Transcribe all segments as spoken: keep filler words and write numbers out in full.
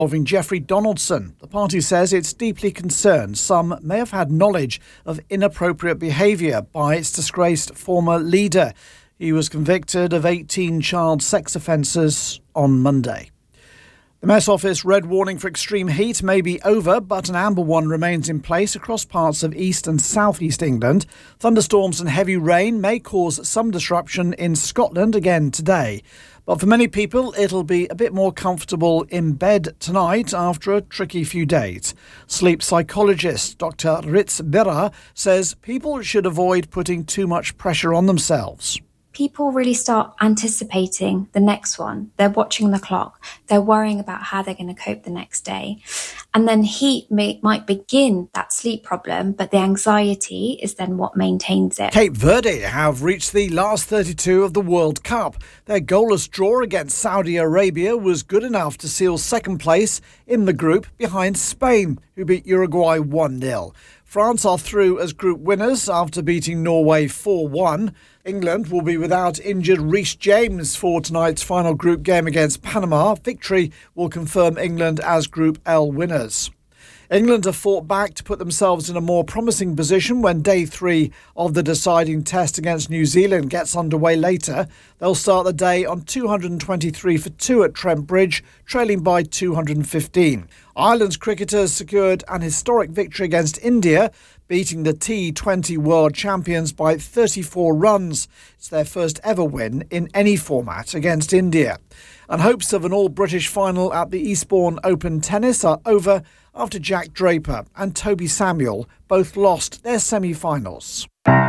Involving Jeffrey Donaldson. The party says it's deeply concerned some may have had knowledge of inappropriate behaviour by its disgraced former leader. He was convicted of eighteen child sex offences on Monday. The Met Office red warning for extreme heat may be over, but an amber one remains in place across parts of east and southeast England. Thunderstorms and heavy rain may cause some disruption in Scotland again today. But for many people, it'll be a bit more comfortable in bed tonight after a tricky few days. Sleep psychologist Doctor Ritz Birra says people should avoid putting too much pressure on themselves. People really start anticipating the next one. They're watching the clock. They're worrying about how they're going to cope the next day. And then heat may, might begin that sleep problem, but the anxiety is then what maintains it. Cape Verde have reached the last thirty-two of the World Cup. Their goalless draw against Saudi Arabia was good enough to seal second place in the group behind Spain, who beat Uruguay one nil. France are through as group winners after beating Norway four one. England will be without injured Reece James for tonight's final group game against Panama. Victory will confirm England as Group L winners. England have fought back to put themselves in a more promising position when day three of the deciding test against New Zealand gets underway later. They'll start the day on two hundred twenty-three for two at Trent Bridge, trailing by two hundred fifteen. Ireland's cricketers secured an historic victory against India, beating the T twenty world champions by thirty-four runs. It's their first ever win in any format against India. And hopes of an all-British final at the Eastbourne Open Tennis are over after Jack Draper and Toby Samuel both lost their semi-finals.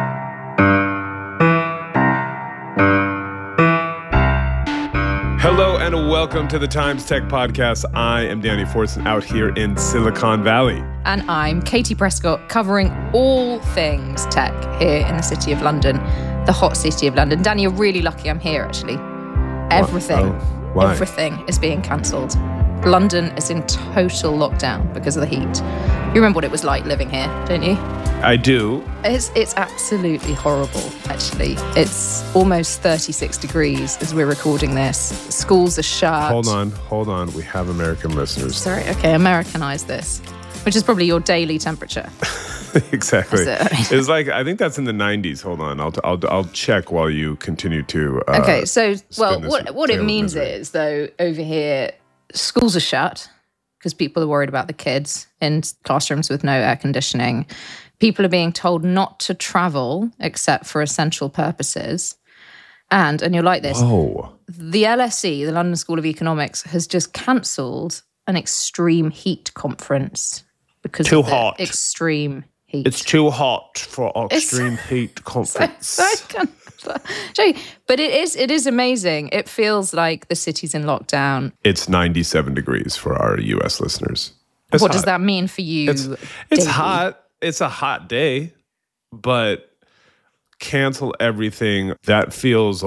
Hello and welcome to the Times Tech Podcast. I am Danny Fortson out here in Silicon Valley. And I'm Katie Prescott, covering all things tech here in the City of London, the hot City of London. Danny, you're really lucky I'm here, actually. Everything, oh, why? everything is being cancelled. London is in total lockdown because of the heat. You remember what it was like living here, don't you? I do. It's it's absolutely horrible, actually. It's almost thirty-six degrees as we're recording this. Schools are shut. Hold on, hold on. We have American listeners. Sorry, okay, Americanize this, which is probably your daily temperature. Exactly. It. I mean, it's like, I think that's in the nineties. Hold on. I'll I'll, I'll check while you continue to uh, Okay, so, well, what, what it tale of means misery. is, though, over here, schools are shut because people are worried about the kids in classrooms with no air conditioning. People are being told not to travel except for essential purposes. And, and you're like this, Whoa. the L S E, the London School of Economics, has just cancelled an extreme heat conference because Too of the hot. extreme heat. It's too hot for It's- extreme heat conference. So I can show you. But it is it is amazing. It feels like the city's in lockdown. It's ninety-seven degrees for our U S listeners. It's what hot. does that mean for you? It's, it's daily? hot. It's a hot day, but cancel everything. That feels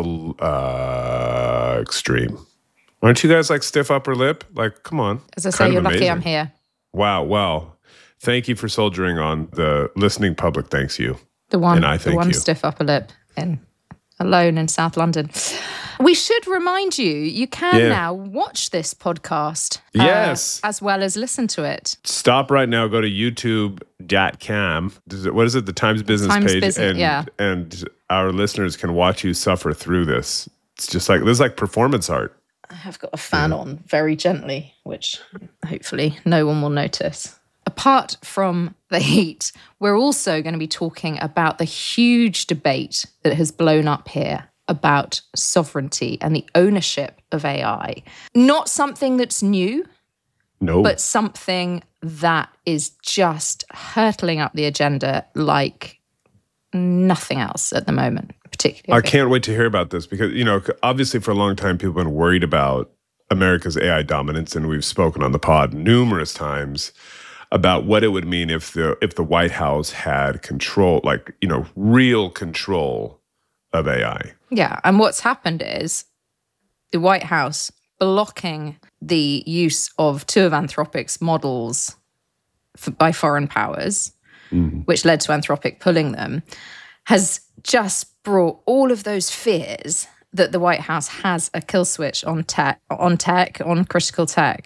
uh, extreme. Aren't you guys like stiff upper lip? Like, come on. As I say, Kind of you're lucky amazing. I'm here. Wow. Well, thank you for soldiering on. The listening public thanks you. The one, And I the thank one you. stiff upper lip in alone in South London. We should remind you, you can Yeah. now watch this podcast. uh, Yes. as well as listen to it. Stop right now. Go to youtube dot com. Does it- What is it? The Times Business Times page. Business, and, yeah. and our listeners can watch you suffer through this. It's just like, this is like performance art. I have got a fan on very gently, which hopefully no one will notice. Apart from the heat, we're also going to be talking about the huge debate that has blown up here about sovereignty and the ownership of A I. Not something that's new, No. but something that is just hurtling up the agenda like nothing else at the moment, particularly. I can't wait to hear about this because, you know, obviously for a long time, people have been worried about America's A I dominance, and we've spoken on the pod numerous times about what it would mean if the if the White House had control, like, you know, real control of A I. Yeah, and what's happened is the White House blocking the use of two of Anthropic's models for, by foreign powers, mm-hmm. which led to Anthropic pulling them, has just brought all of those fears that the White House has a kill switch on tech, on tech, on critical tech,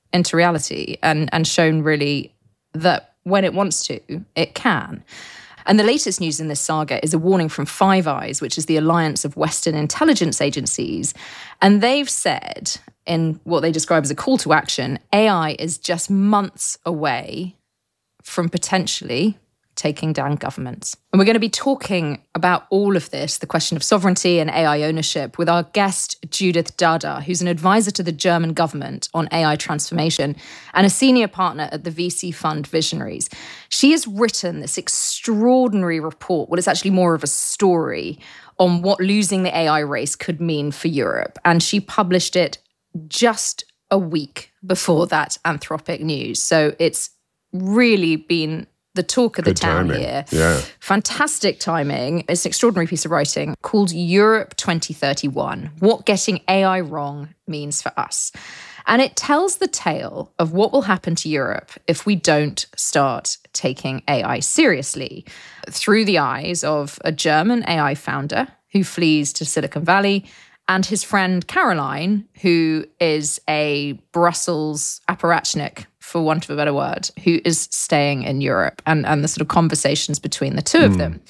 into reality and, and shown really that when it wants to, it can. And the latest news in this saga is a warning from Five Eyes, which is the alliance of Western intelligence agencies. And they've said, in what they describe as a call to action, A I is just months away from potentially taking down governments. And we're going to be talking about all of this, the question of sovereignty and A I ownership, with our guest, Judith Dada, who's an advisor to the German government on A I transformation and a senior partner at the V C fund Visionaries. She has written this extraordinary report, well, it's actually more of a story, on what losing the A I race could mean for Europe. And she published it just a week before that Anthropic news. So it's really been the talk of the Good town timing. here. Yeah. Fantastic timing. It's an extraordinary piece of writing called Europe twenty thirty-one, What Getting A I Wrong Means for Us. And it tells the tale of what will happen to Europe if we don't start taking A I seriously, through the eyes of a German A I founder who flees to Silicon Valley and his friend Caroline, who is a Brussels apparatchik, for want of a better word, who is staying in Europe, and, and the sort of conversations between the two of them.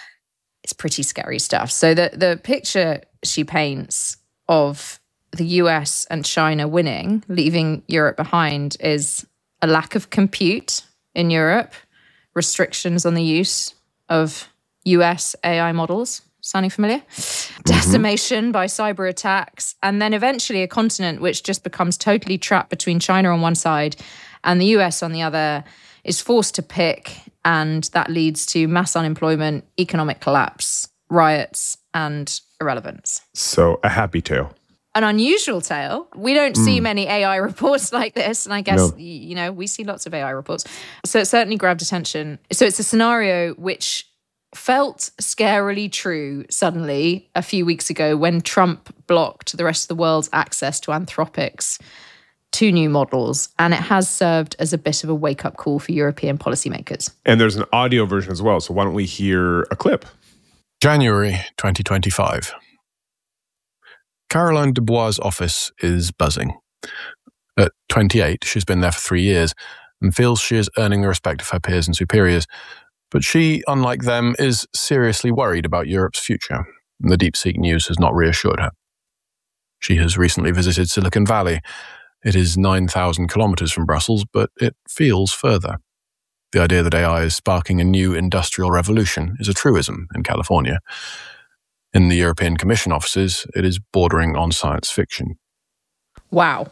It's pretty scary stuff. So the, the picture she paints of the U S and China winning, leaving Europe behind, is a lack of compute in Europe, restrictions on the use of U S A I models. Sounding familiar? Mm-hmm. Decimation by cyber attacks, and then eventually a continent which just becomes totally trapped between China on one side and the U S on the other, is forced to pick, and that leads to mass unemployment, economic collapse, riots, and irrelevance. So a happy tale. An unusual tale. We don't mm. see many A I reports like this, and I guess, No. you know, we see lots of A I reports. So it certainly grabbed attention. So it's a scenario which felt scarily true suddenly a few weeks ago when Trump blocked the rest of the world's access to Anthropic's two new models, and it has served as a bit of a wake-up call for European policymakers. And there's an audio version as well, so why don't we hear a clip? January twenty twenty-five. Caroline Dubois' office is buzzing. At twenty-eight, she's been there for three years and feels she is earning the respect of her peers and superiors. But she, unlike them, is seriously worried about Europe's future. The DeepSeek news has not reassured her. She has recently visited Silicon Valley. It is nine thousand kilometers from Brussels, but it feels further. The idea that A I is sparking a new industrial revolution is a truism in California. In the European Commission offices, it is bordering on science fiction. Wow.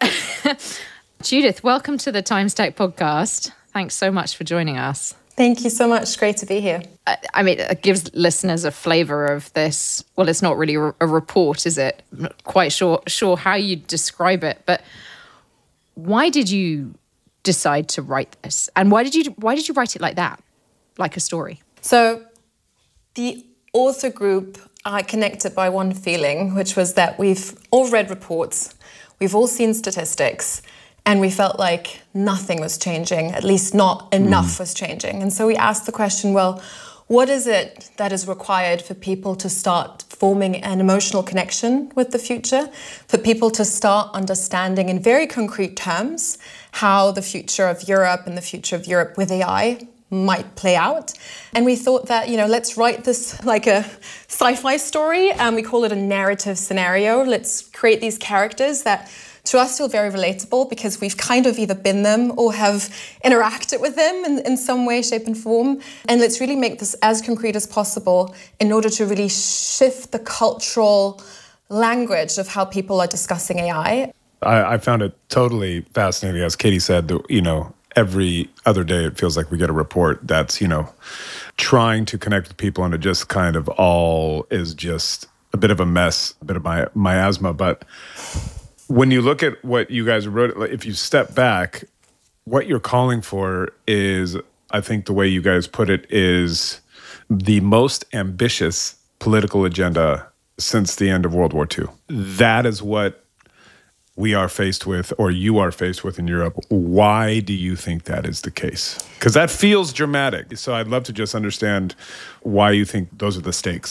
Judith, welcome to the Times Tech podcast. Thanks so much for joining us. Thank you so much. Great to be here. I, I mean, it gives listeners a flavour of this. Well, it's not really a, a report, is it? I'm not quite sure, sure how you describe it, but why did you decide to write this? And why did you why did you write it like that, like a story? So the author group are connected by one feeling, which was that we've all read reports, we've all seen statistics, and we felt like nothing was changing, at least not enough mm. was changing. And so we asked the question, well, what is it that is required for people to start forming an emotional connection with the future, for people to start understanding in very concrete terms how the future of Europe and the future of Europe with A I might play out? And we thought that, you know, let's write this like a sci-fi story, and we call it a narrative scenario. Let's create these characters that to us feel very relatable because we've kind of either been them or have interacted with them in, in some way, shape and form. And let's really make this as concrete as possible in order to really shift the cultural language of how people are discussing A I. I, I found it totally fascinating. As Katie said, that, you know, every other day it feels like we get a report that's, you know, trying to connect with people, and it just kind of all is just a bit of a mess, a bit of my miasma. But when you look at what you guys wrote, if you step back, what you're calling for is, I think the way you guys put it, is the most ambitious political agenda since the end of World War Two. That is what we are faced with, or you are faced with in Europe. Why do you think that is the case? Because that feels dramatic. So I'd love to just understand why you think those are the stakes.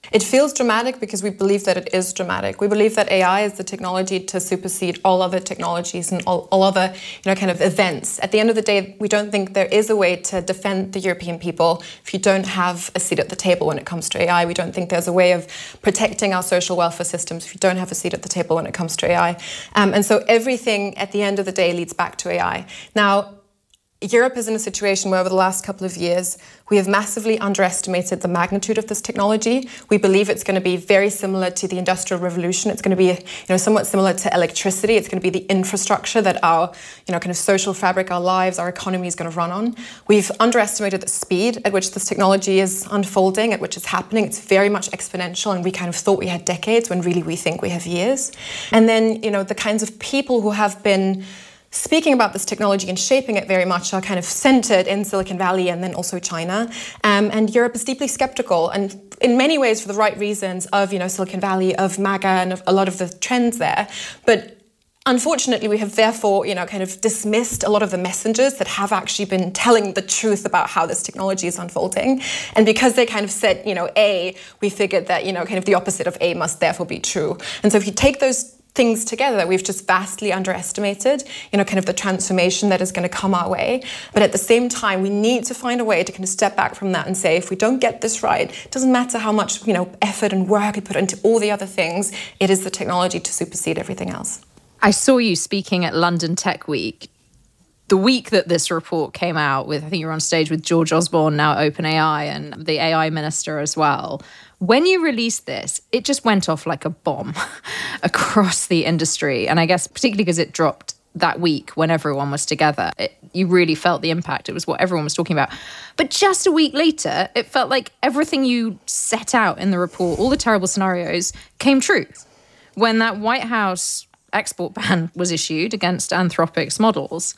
It feels dramatic because we believe that it is dramatic. We believe that A I is the technology to supersede all other technologies and all, all other, you know, kind of events. At the end of the day, we don't think there is a way to defend the European people if you don't have a seat at the table when it comes to A I. We don't think there's a way of protecting our social welfare systems if you don't have a seat at the table when it comes to A I. Um, and so everything at the end of the day leads back to A I. Now, Europe is in a situation where over the last couple of years, we have massively underestimated the magnitude of this technology. We believe it's going to be very similar to the Industrial Revolution. It's going to be, you know, somewhat similar to electricity. It's going to be the infrastructure that our, you know, kind of social fabric, our lives, our economy is going to run on. We've underestimated the speed at which this technology is unfolding, at which it's happening. It's very much exponential, and we kind of thought we had decades when really we think we have years. And then, you know, the kinds of people who have been speaking about this technology and shaping it very much are kind of centered in Silicon Valley and then also China. Um, and Europe is deeply skeptical, and in many ways for the right reasons, of, you know, Silicon Valley, of MAGA, and of a lot of the trends there. But unfortunately, we have therefore, you know, kind of dismissed a lot of the messengers that have actually been telling the truth about how this technology is unfolding. And because they kind of said, you know, A, we figured that, you know, kind of the opposite of A must therefore be true. And so if you take those things together, we've just vastly underestimated, you know, kind of the transformation that is going to come our way. But at the same time, we need to find a way to kind of step back from that and say, if we don't get this right, it doesn't matter how much, you know, effort and work we put into all the other things, it is the technology to supersede everything else. I saw you speaking at London Tech Week. The week that this report came out with, I think you were on stage with George Osborne, now OpenAI, and the A I minister as well. When you released this, it just went off like a bomb across the industry. And I guess particularly because it dropped that week when everyone was together, it, you really felt the impact. It was what everyone was talking about. But just a week later, it felt like everything you set out in the report, all the terrible scenarios, came true. When that White House export ban was issued against Anthropic's models,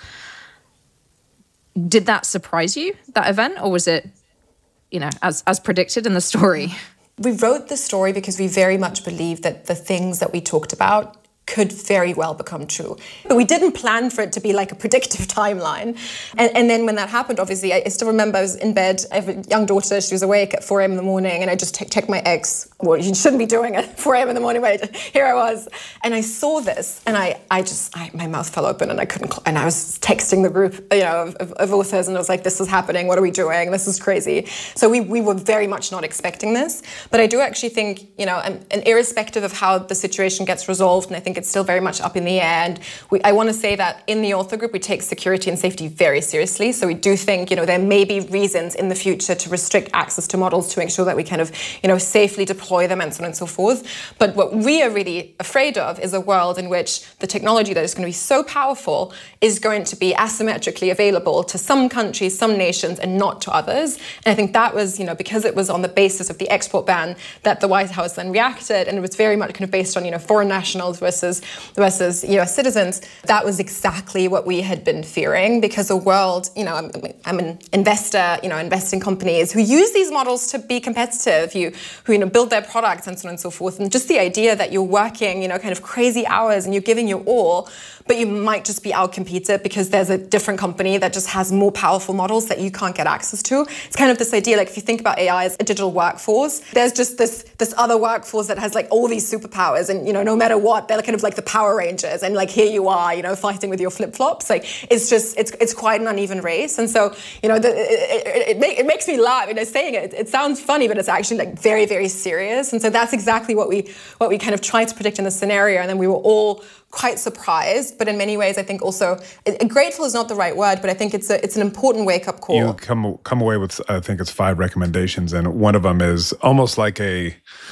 did that surprise you, that event? Or was it, you know, as as predicted in the story? We wrote the story because we very much believe that the things that we talked about could very well become true. But we didn't plan for it to be like a predictive timeline. And, and then when that happened, obviously, I still remember I was in bed. I have a young daughter. She was awake at four a.m. in the morning, and I just checked my ex. Well, you shouldn't be doing it at four a.m. in the morning, but here I was. And I saw this, and I, I just, I, my mouth fell open, and I couldn't, and I was texting the group, you know, of, of authors, and I was like, this is happening. What are we doing? This is crazy. So we, we were very much not expecting this. But I do actually think, you know, and, and irrespective of how the situation gets resolved, and I think it's still very much up in the air. And we, I want to say that in the author group, we take security and safety very seriously. So we do think, you know, there may be reasons in the future to restrict access to models to make sure that we kind of, you know, safely deploy them and so on and so forth. But what we are really afraid of is a world in which the technology that is going to be so powerful is going to be asymmetrically available to some countries, some nations, and not to others. And I think that was, you know, because it was on the basis of the export ban that the White House then reacted, and it was very much kind of based on, you know, foreign nationals versus versus U S citizens. That was exactly what we had been fearing, because the world, you know, I'm, I'm an investor, you know, invest in companies who use these models to be competitive, you, who, you know, build their products and so on and so forth. And just the idea that you're working, you know, kind of crazy hours and you're giving your all, but you might just be outcompeted because there's a different company that just has more powerful models that you can't get access to. It's kind of this idea, like if you think about A I as a digital workforce, there's just this this other workforce that has like all these superpowers, and, you know, no matter what, they're kind of like the Power Rangers, and like here you are, you know, fighting with your flip-flops. Like it's just, it's it's quite an uneven race. And so, you know, the, it, it, it, make, it makes me laugh, you know, saying it, it sounds funny, but it's actually like very, very serious. And so that's exactly what we what we kind of tried to predict in the scenario. And then we were all quite surprised, but in many ways, I think also it, grateful is not the right word, but I think it's a, it's an important wake-up call. You come come away with, I think it's five recommendations, and one of them is almost like a,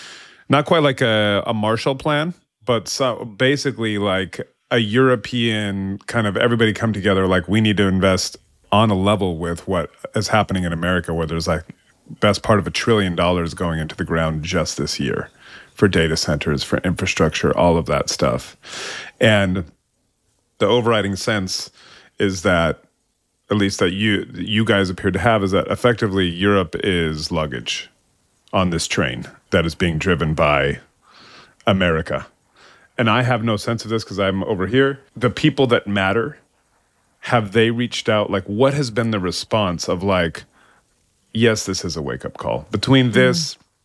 not quite like a, a Marshall Plan, but so basically like a European kind of everybody come together, like we need to invest on a level with what is happening in America, where there's like best part of a trillion dollars going into the ground just this year for data centers, for infrastructure, all of that stuff. And the overriding sense is that, at least that you you guys appear to have, is that effectively Europe is luggage on this train that is being driven by America. And I have no sense of this because I'm over here. The people that matter, have they reached out? Like, what has been the response of like, yes, this is a wake-up call? Between this,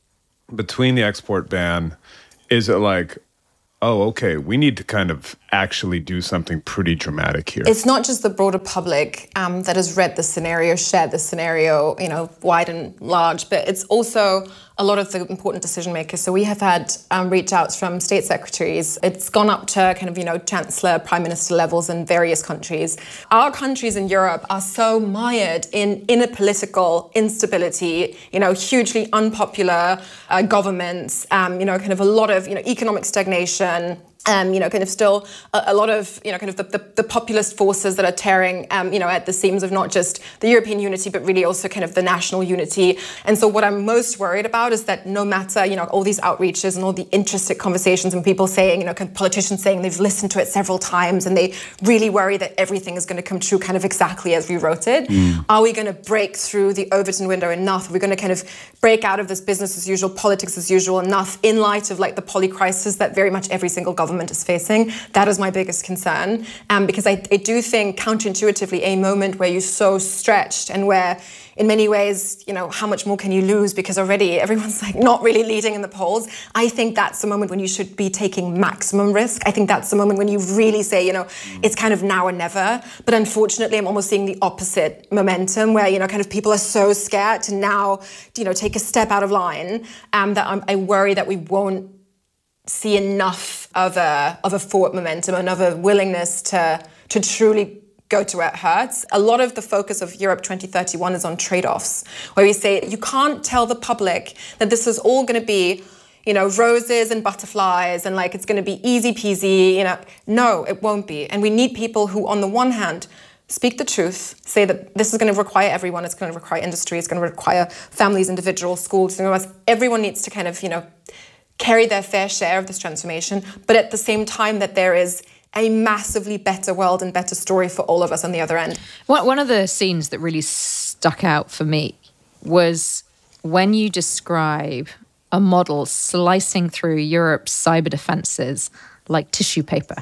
between the export ban, is it like, oh, okay, we need to kind of actually do something pretty dramatic here? It's not just the broader public um, that has read the scenario, shared the scenario, you know, wide and large, but it's also a lot of the important decision makers. So we have had um, reach outs from state secretaries. It's gone up to kind of, you know, chancellor, prime minister levels in various countries. Our countries in Europe are so mired in inner political instability, you know, hugely unpopular uh, governments, um, you know, kind of a lot of, you know, economic stagnation. Um, you know, kind of still a, a lot of, you know, kind of the, the, the populist forces that are tearing, um, you know, at the seams of not just the European unity, but really also kind of the national unity. And so what I'm most worried about is that no matter, you know, all these outreaches and all the interesting conversations and people saying, you know, kind of politicians saying they've listened to it several times and they really worry that everything is going to come true kind of exactly as we wrote it. Mm. Are we going to break through the Overton window enough? Are we going to kind of break out of this business as usual, politics as usual enough in light of like the poly crisis that very much every single government is facing? That is my biggest concern, um, because I, I do think counterintuitively a moment where you're so stretched and where in many ways, you know, how much more can you lose because already everyone's like not really leading in the polls. I think that's the moment when you should be taking maximum risk. I think that's the moment when you really say, you know, it's kind of now or never. But unfortunately, I'm almost seeing the opposite momentum where, you know, kind of people are so scared to now, you know, take a step out of line, um, that I'm, I worry that we won't see enough of a of a forward momentum, another willingness to to truly go to where it hurts. A lot of the focus of Europe twenty thirty-one is on trade-offs, where we say you can't tell the public that this is all going to be, you know, roses and butterflies and like it's going to be easy peasy. You know, no, it won't be. And we need people who, on the one hand, speak the truth, say that this is going to require everyone, it's going to require industry, it's going to require families, individuals, schools, everyone needs to kind of, you know, carry their fair share of this transformation, but at the same time that there is a massively better world and better story for all of us on the other end. One of the scenes that really stuck out for me was when you describe a model slicing through Europe's cyber defenses like tissue paper.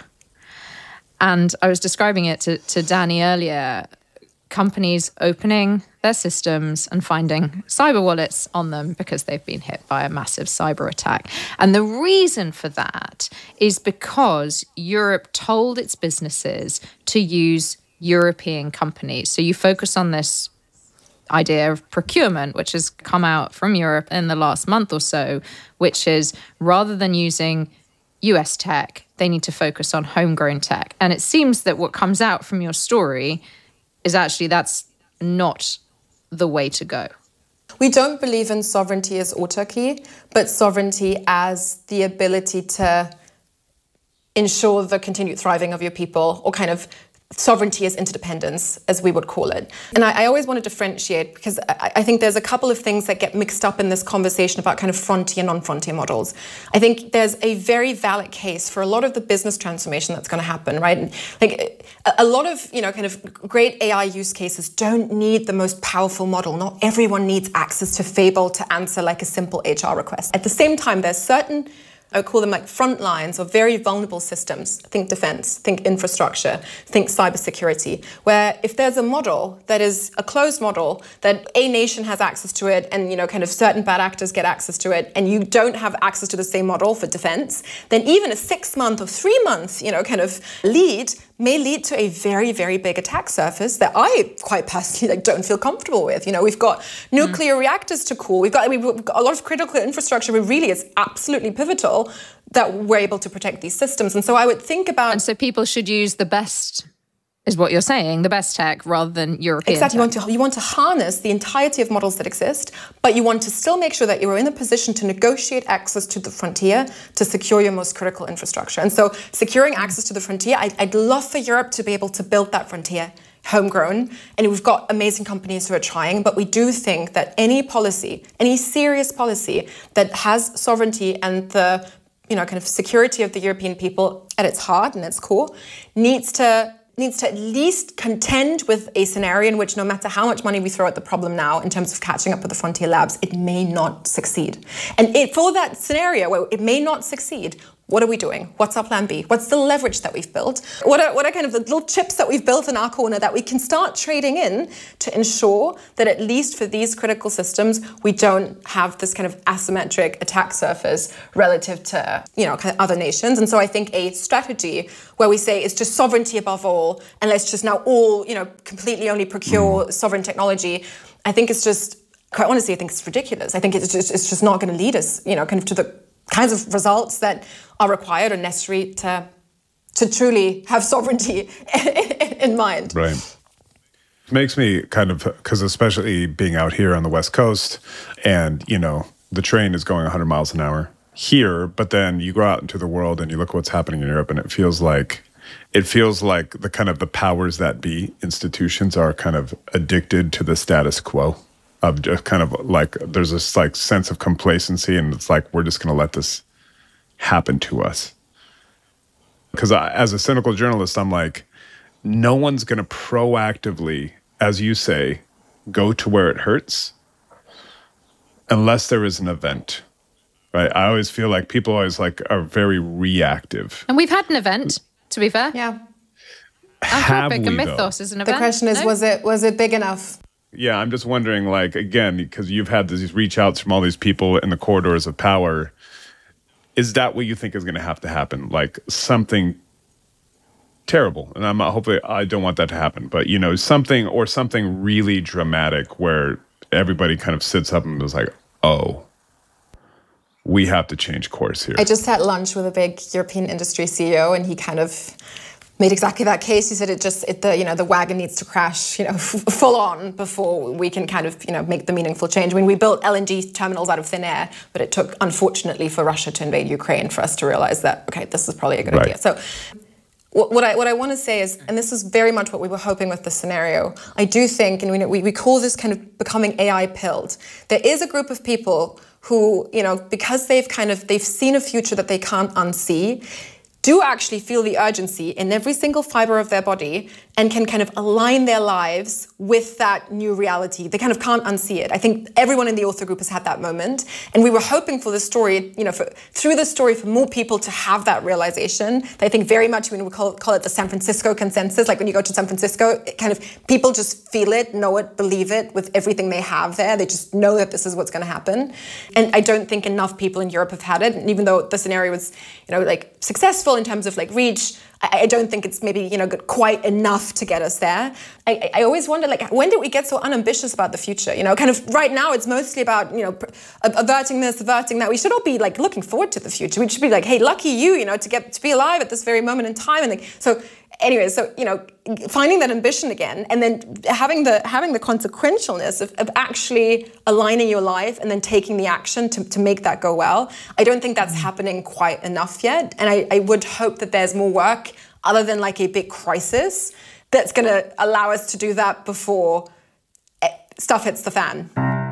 And I was describing it to, to Danny earlier, companies opening their systems and finding cyber wallets on them because they've been hit by a massive cyber attack. And the reason for that is because Europe told its businesses to use European companies. So you focus on this idea of procurement, which has come out from Europe in the last month or so, which is rather than using U S tech, they need to focus on homegrown tech. And it seems that what comes out from your story is actually that's not the way to go. We don't believe in sovereignty as autarky, but sovereignty as the ability to ensure the continued thriving of your people, or kind of sovereignty as interdependence, as we would call it. And I, I always want to differentiate, because I, I think there's a couple of things that get mixed up in this conversation about kind of frontier, non-frontier models. I think there's a very valid case for a lot of the business transformation that's going to happen, right? And like a, a lot of, you know, kind of great A I use cases don't need the most powerful model. Not everyone needs access to Fable to answer like a simple H R request. At the same time, there's certain, I would call them like front lines of very vulnerable systems. Think defense, think infrastructure, think cybersecurity, where if there's a model that is a closed model, that a nation has access to it and, you know, kind of certain bad actors get access to it, and you don't have access to the same model for defense, then even a six month or three month, you know, kind of lead may lead to a very, very big attack surface that I quite personally like, don't feel comfortable with. You know, we've got nuclear mm. reactors to cool. We've got, I mean, we've got a lot of critical infrastructure where really it's absolutely pivotal that we're able to protect these systems. And so I would think about... And so people should use the best, is what you're saying, the best tech rather than European exactly. tech. You want to, you want to harness the entirety of models that exist, but you want to still make sure that you're in a position to negotiate access to the frontier to secure your most critical infrastructure. And so securing access to the frontier, I, I'd love for Europe to be able to build that frontier homegrown. And we've got amazing companies who are trying, but we do think that any policy, any serious policy that has sovereignty and the, you know, kind of security of the European people at its heart and its core needs to needs to at least contend with a scenario in which no matter how much money we throw at the problem now in terms of catching up with the frontier labs, it may not succeed. And it, for that scenario where it may not succeed, What are we doing? What's our plan B? What's the leverage that we've built? What are, what are kind of the little chips that we've built in our corner that we can start trading in to ensure that at least for these critical systems, we don't have this kind of asymmetric attack surface relative to, you know, kind of other nations. And so I think a strategy where we say it's just sovereignty above all, and let's just now all, you know, completely only procure mm. sovereign technology, I think it's just, quite honestly, I think it's ridiculous. I think it's just, it's just not going to lead us, you know, kind of to the kinds of results that are required or necessary to to truly have sovereignty in mind. Right. It makes me kind of, because especially being out here on the West Coast and, you know, the train is going one hundred miles an hour here, but then you go out into the world and you look at what's happening in Europe and it feels like, it feels like the kind of the powers that be institutions are kind of addicted to the status quo. Of just kind of like, there's this like sense of complacency and it's like, we're just going to let this happen to us. Because as a cynical journalist, I'm like, no one's going to proactively, as you say, go to where it hurts unless there is an event, right? I always feel like people always like are very reactive. And we've had an event, to be fair. Yeah. Anthropic and Mythos is an event. The question is, no? was it was it big enough? Yeah, I'm just wondering, like, again, because you've had these reach outs from all these people in the corridors of power, is that what you think is going to have to happen? Like something terrible, and I'm not, hopefully I don't want that to happen, but you know, something or something really dramatic where everybody kind of sits up and is like, oh, we have to change course here. I just had lunch with a big European industry C E O, and he kind of made exactly that case. He said it just, it, the you know, the wagon needs to crash, you know, f- full on before we can kind of, you know, make the meaningful change. I mean, we built L N G terminals out of thin air, but it took, unfortunately, for Russia to invade Ukraine for us to realize that, okay, this is probably a good right. idea. So what, what I what I want to say is, and this is very much what we were hoping with the scenario, I do think, and we, we call this kind of becoming A I pilled. There is a group of people who, you know, because they've kind of, they've seen a future that they can't unsee, do actually feel the urgency in every single fiber of their body and can kind of align their lives with that new reality. They kind of can't unsee it. I think everyone in the author group has had that moment. And we were hoping for the story, you know, for, through the story for more people to have that realization. I think very much, when we call, call it the San Francisco consensus, like when you go to San Francisco, it kind of people just feel it, know it, believe it with everything they have there. They just know that this is what's going to happen. And I don't think enough people in Europe have had it. And even though the scenario was, you know, like successful in terms of like reach, I, I don't think it's maybe, you know, quite enough to get us there. I, I always wonder, like, when did we get so unambitious about the future? You know, kind of right now it's mostly about, you know, averting this, averting that. We should all be like looking forward to the future. We should be like, hey, lucky you, you know, to get to be alive at this very moment in time. And like, so anyway, so, you know, finding that ambition again, and then having the having the consequentialness of, of actually aligning your life and then taking the action to, to make that go well. I don't think that's happening quite enough yet. And I, I would hope that there's more work other than like a big crisis that's going to allow us to do that before stuff hits the fan.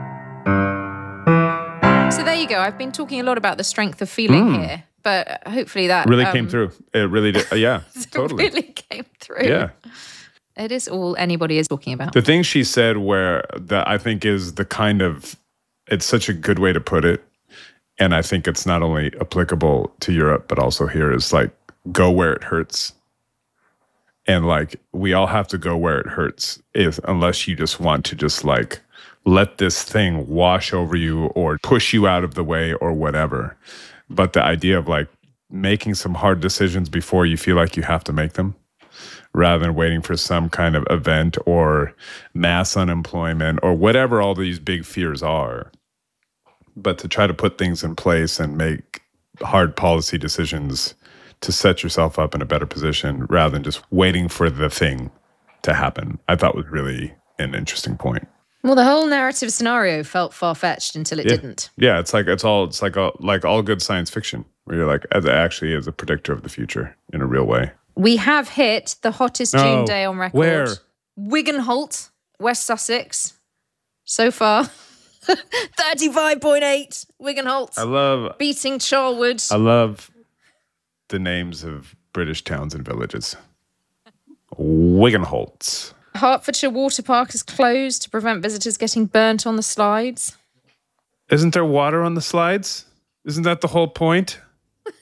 So there you go. I've been talking a lot about the strength of feeling mm. here. But hopefully that really um, came through. It really did. Uh, yeah, totally. It really came through. Yeah. It is all anybody is talking about. The thing she said where that I think is the kind of, it's such a good way to put it. And I think it's not only applicable to Europe, but also here is like, go where it hurts. And like, we all have to go where it hurts if, unless you just want to just like, let this thing wash over you or push you out of the way or whatever. But the idea of like making some hard decisions before you feel like you have to make them, rather than waiting for some kind of event or mass unemployment or whatever all these big fears are, but to try to put things in place and make hard policy decisions to set yourself up in a better position rather than just waiting for the thing to happen, I thought was really an interesting point. Well, the whole narrative scenario felt far-fetched until it yeah. didn't. Yeah, it's like it's all it's like a, like all good science fiction, where you're like, as it actually is a predictor of the future in a real way. We have hit the hottest no. June day on record. Where? Wigan Holt, West Sussex. So far, thirty-five point eight. Wigan Holt. I love beating Charlwood. I love the names of British towns and villages. Wigan Holt. Hertfordshire Water Park is closed to prevent visitors getting burnt on the slides. Isn't there water on the slides? Isn't that the whole point?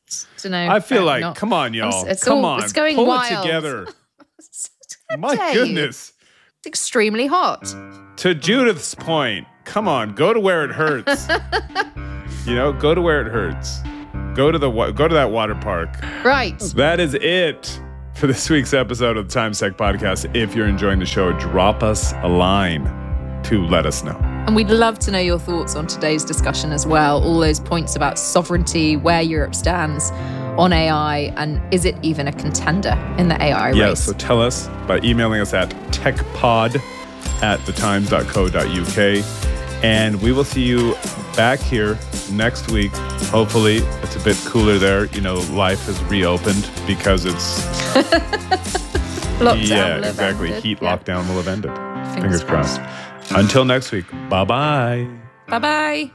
Don't know. I feel like, not. come on, y'all. It's come all, on. It's going Pull wild. it together. My Dare goodness. You. It's extremely hot. To Judith's point, come on, go to where it hurts. You know, go to where it hurts. Go to the go to that water park. Right. That is it for this week's episode of the Times Tech Podcast. If you're enjoying the show, drop us a line to let us know. And we'd love to know your thoughts on today's discussion as well. All those points about sovereignty, where Europe stands on A I, and is it even a contender in the A I race? Yes, so tell us by emailing us at techpod at thetimes dot co dot uk. And we will see you back here next week. Hopefully, it's a bit cooler there. You know, life has reopened because it's... Lockdown yeah, will have exactly. ended. Heat Yeah. lockdown will have ended. Fingers, Fingers crossed. Until next week. Bye-bye. Bye-bye.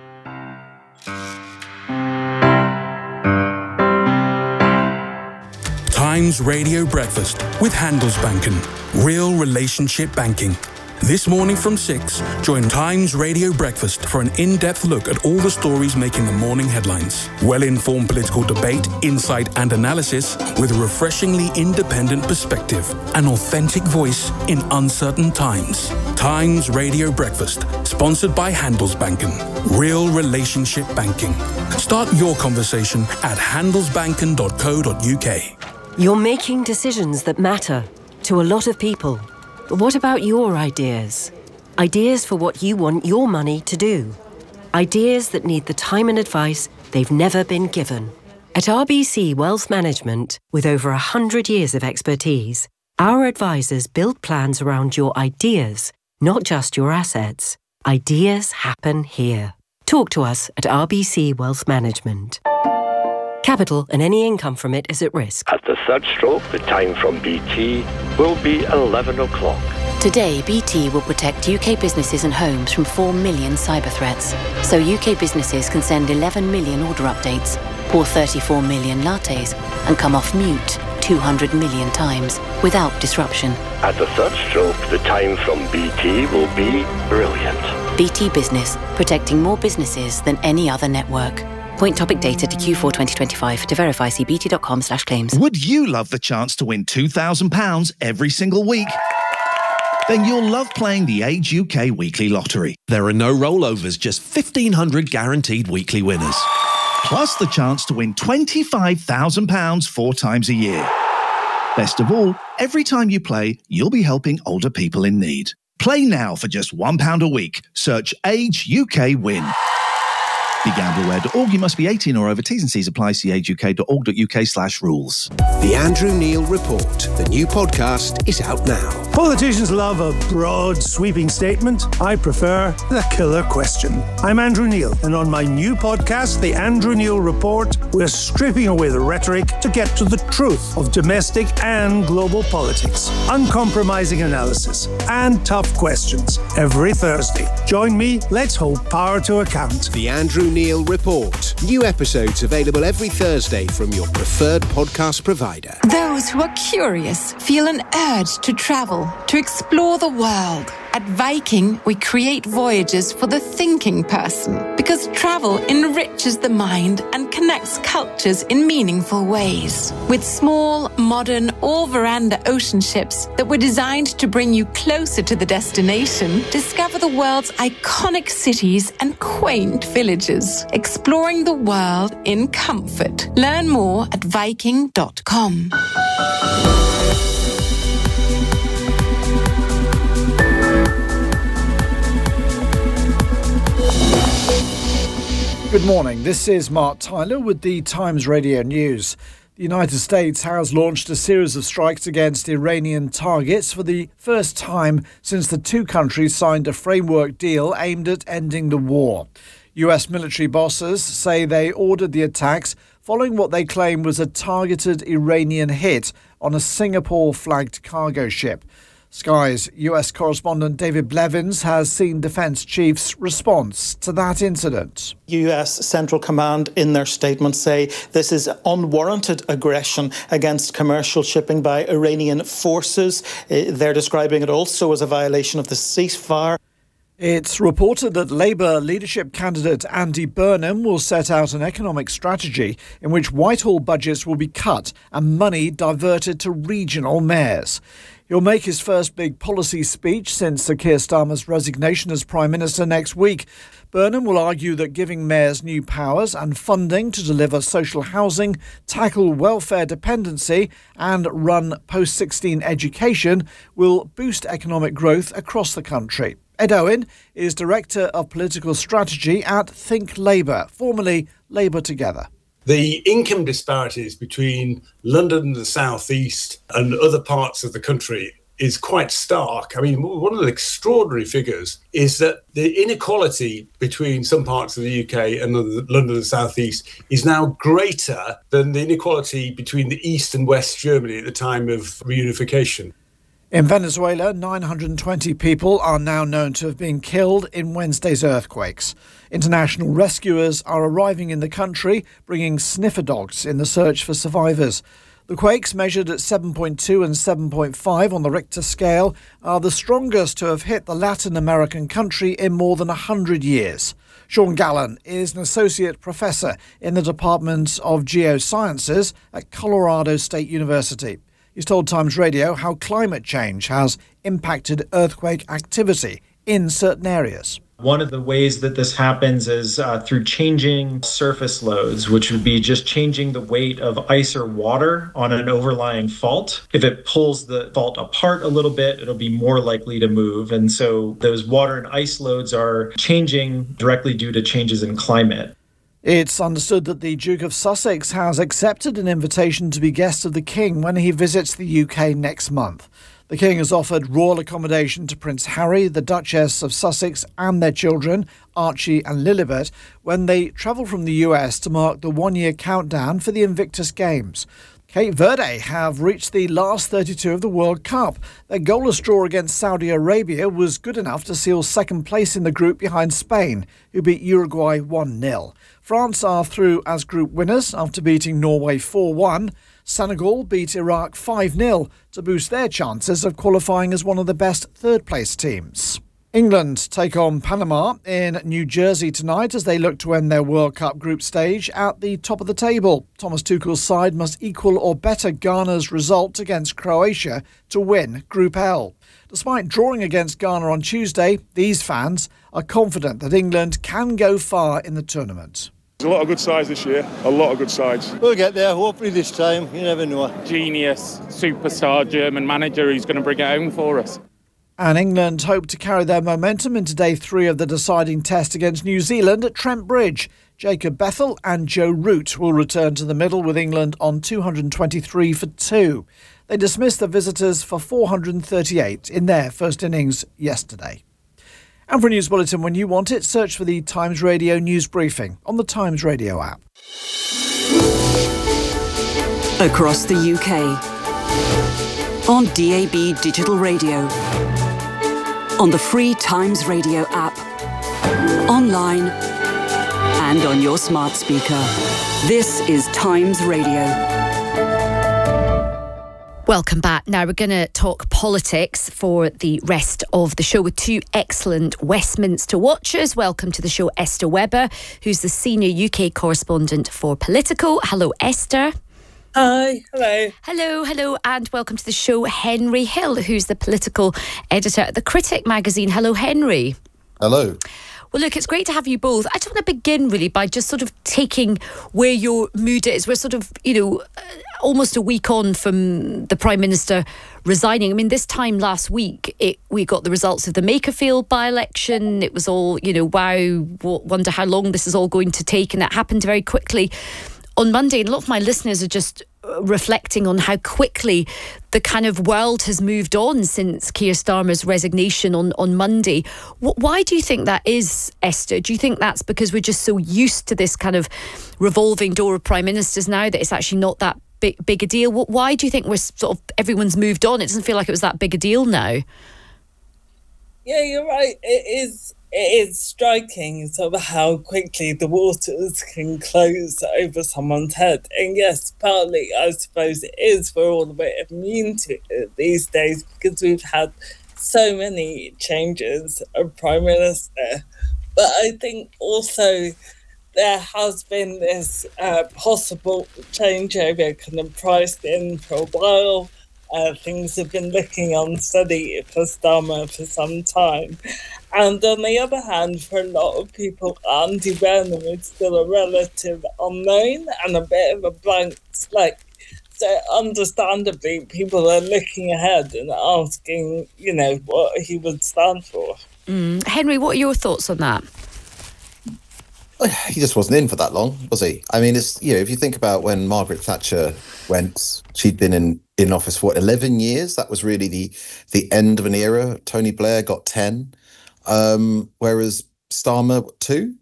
Times Radio Breakfast with Handelsbanken. Real relationship banking. This morning from six, join Times Radio Breakfast for an in-depth look at all the stories making the morning headlines. Well-informed political debate, insight and analysis with a refreshingly independent perspective. An authentic voice in uncertain times. Times Radio Breakfast, sponsored by Handelsbanken. Real relationship banking. Start your conversation at handelsbanken dot co dot uk. You're making decisions that matter to a lot of people. But what about your ideas? Ideas for what you want your money to do. Ideas that need the time and advice they've never been given. At R B C Wealth Management, with over one hundred years of expertise, our advisors build plans around your ideas, not just your assets. Ideas happen here. Talk to us at R B C Wealth Management. Capital and any income from it is at risk. At the third stroke, the time from B T will be eleven o'clock. Today, B T will protect U K businesses and homes from four million cyber threats. So U K businesses can send eleven million order updates, pour thirty-four million lattes, and come off mute two hundred million times without disruption. At the third stroke, the time from B T will be brilliant. B T Business, protecting more businesses than any other network. Point topic data to Q four twenty twenty-five. To verify, see bt.com slash claims. Would you love the chance to win two thousand pounds every single week? Then you'll love playing the Age U K Weekly Lottery. There are no rollovers, just fifteen hundred guaranteed weekly winners. Plus the chance to win twenty-five thousand pounds four times a year. Best of all, every time you play, you'll be helping older people in need. Play now for just one pound a week. Search Age U K Win. Be gamble aware dot org. You must be eighteen or over. T's and C's apply. See age u k dot org dot u k slash rules. The Andrew Neil Report, the new podcast, is out now. Politicians love a broad, sweeping statement. I prefer the killer question. I'm Andrew Neil, and on my new podcast, The Andrew Neil Report, we're stripping away the rhetoric to get to the truth of domestic and global politics. Uncompromising analysis and tough questions every Thursday. Join me. Let's hold power to account. The Andrew Neil Report. New episodes available every Thursday from your preferred podcast provider. Those who are curious feel an urge to travel, to explore the world. At Viking, we create voyages for the thinking person because travel enriches the mind and connects cultures in meaningful ways. With small, modern, all-veranda ocean ships that were designed to bring you closer to the destination, discover the world's iconic cities and quaint villages, exploring the world in comfort. Learn more at viking dot com. Good morning. This is Mark Tyler with the Times Radio News. The United States has launched a series of strikes against Iranian targets for the first time since the two countries signed a framework deal aimed at ending the war. U S military bosses say they ordered the attacks following what they claim was a targeted Iranian hit on a Singapore-flagged cargo ship. Sky's U S correspondent David Blevins has seen defence chiefs' response to that incident. U S Central Command in their statement say this is unwarranted aggression against commercial shipping by Iranian forces. They're describing it also as a violation of the ceasefire. It's reported that Labour leadership candidate Andy Burnham will set out an economic strategy in which Whitehall budgets will be cut and money diverted to regional mayors. He'll make his first big policy speech since Sir Keir Starmer's resignation as Prime Minister next week. Burnham will argue that giving mayors new powers and funding to deliver social housing, tackle welfare dependency and run post sixteen education will boost economic growth across the country. Ed Owen is Director of Political Strategy at Think Labour, formerly Labour Together. The income disparities between London and the South East and other parts of the country is quite stark. I mean, one of the extraordinary figures is that the inequality between some parts of the U K and London and the South East is now greater than the inequality between the East and West Germany at the time of reunification. In Venezuela, nine hundred twenty people are now known to have been killed in Wednesday's earthquakes. International rescuers are arriving in the country, bringing sniffer dogs in the search for survivors. The quakes, measured at seven point two and seven point five on the Richter scale, are the strongest to have hit the Latin American country in more than one hundred years. Sean Gallen is an associate professor in the Department of Geosciences at Colorado State University. He's told Times Radio how climate change has impacted earthquake activity in certain areas. One of the ways that this happens is uh, through changing surface loads, which would be just changing the weight of ice or water on an overlying fault. If it pulls the fault apart a little bit, it'll be more likely to move. And so those water and ice loads are changing directly due to changes in climate. It's understood that the Duke of Sussex has accepted an invitation to be guest of the King when he visits the U K next month. The King has offered royal accommodation to Prince Harry, the Duchess of Sussex and their children, Archie and Lilibet, when they travel from the U S to mark the one-year countdown for the Invictus Games. Cape Verde have reached the last thirty-two of the World Cup. Their goalless draw against Saudi Arabia was good enough to seal second place in the group behind Spain, who beat Uruguay one nil. France are through as group winners after beating Norway four one. Senegal beat Iraq five nil to boost their chances of qualifying as one of the best third-place teams. England take on Panama in New Jersey tonight as they look to end their World Cup group stage at the top of the table. Thomas Tuchel's side must equal or better Ghana's result against Croatia to win Group L. Despite drawing against Ghana on Tuesday, these fans are confident that England can go far in the tournament. There's a lot of good sides this year, a lot of good sides. We'll get there, hopefully this time, you never know. Genius, superstar German manager who's going to bring it home for us. And England hope to carry their momentum into day three of the deciding test against New Zealand at Trent Bridge. Jacob Bethel and Joe Root will return to the middle with England on two hundred twenty-three for two. They dismissed the visitors for four hundred thirty-eight in their first innings yesterday. And for a news bulletin when you want it, search for the Times Radio News Briefing on the Times Radio app. Across the U K, on D A B Digital Radio, on the free Times Radio app, online and on your smart speaker. This is Times Radio. Welcome back. Now we're going to talk politics for the rest of the show with two excellent Westminster watchers. Welcome to the show, Esther Webber, who's the senior U K correspondent for Politico. Hello, Esther. Hi, hello. Hello, hello, and welcome to the show, Henry Hill, who's the political editor at The Critic magazine. Hello, Henry. Hello. Well, look, it's great to have you both. I just want to begin really by just sort of taking where your mood is. We're sort of, you know, almost a week on from the Prime Minister resigning. I mean, this time last week, it, we got the results of the Makerfield by-election. It was all, you know, wow, wonder how long this is all going to take. And that happened very quickly on Monday. And a lot of my listeners are just reflecting on how quickly the kind of world has moved on since Keir Starmer's resignation on, on Monday. W- why do you think that is, Esther? Do you think that's because we're just so used to this kind of revolving door of prime ministers now that it's actually not that big, big a deal? Why do you think we're sort of, everyone's moved on? It doesn't feel like it was that big a deal now. Yeah, you're right. It is. It is striking sort of how quickly the waters can close over someone's head. And yes, partly I suppose it is we're all a bit immune to it these days because we've had so many changes of Prime Minister. But I think also there has been this uh, possible changeover kind of priced in for a while. Uh, things have been looking unsteady for Starmer for some time. And on the other hand, for a lot of people, Andy Burnham is still a relative unknown and a bit of a blank slate. So understandably, people are looking ahead and asking, you know, what he would stand for. Mm. Henry, what are your thoughts on that? He just wasn't in for that long, was he? I mean, it's, you know, if you think about when Margaret Thatcher went, she'd been in, in office for what, eleven years. That was really the the end of an era. Tony Blair got ten, um, whereas Starmer two.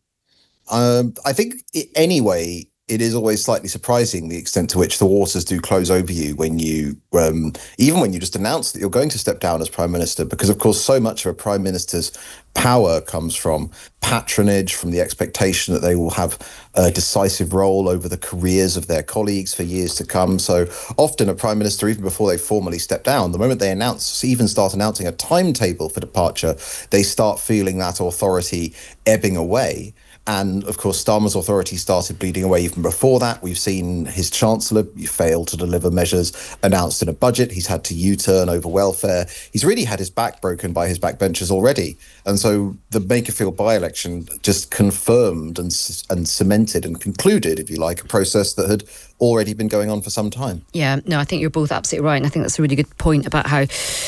Um, I think it, anyway, it is always slightly surprising the extent to which the waters do close over you when you, um, even when you just announce that you're going to step down as Prime Minister, because of course so much of a Prime Minister's power comes from patronage, from the expectation that they will have a decisive role over the careers of their colleagues for years to come. So often a Prime Minister, even before they formally step down, the moment they announce, even start announcing a timetable for departure, they start feeling that authority ebbing away. And of course, Starmer's authority started bleeding away even before that. We've seen his Chancellor fail to deliver measures announced in a budget. He's had to U-turn over welfare. He's really had his back broken by his backbenchers already. And so the Makerfield by-election just confirmed and, and cemented and concluded, if you like, a process that had already been going on for some time. Yeah, no, I think you're both absolutely right. And I think that's a really good point about how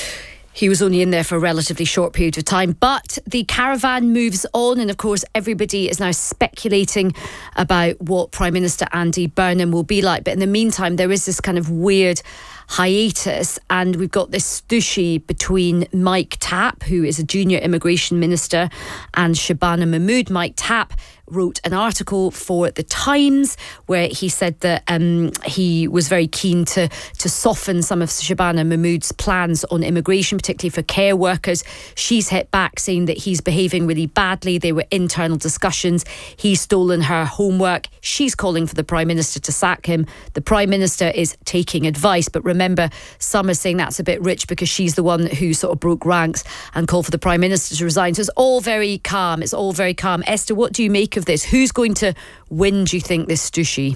he was only in there for a relatively short period of time. But the caravan moves on, and of course everybody is now speculating about what Prime Minister Andy Burnham will be like. But in the meantime, there is this kind of weird hiatus, and we've got this stooshy between Mike Tapp, who is a junior immigration minister, and Shabana Mahmood. Mike Tapp wrote an article for The Times where he said that um, he was very keen to to soften some of Shabana Mahmood's plans on immigration, particularly for care workers. She's hit back, saying that he's behaving really badly. They were internal discussions. He's stolen her homework. She's calling for the Prime Minister to sack him. The Prime Minister is taking advice. But remember, some are saying that's a bit rich because she's the one who sort of broke ranks and called for the Prime Minister to resign. So it's all very calm. It's all very calm. Esther, what do you make of this? Who's going to win, do you think, this stooshy?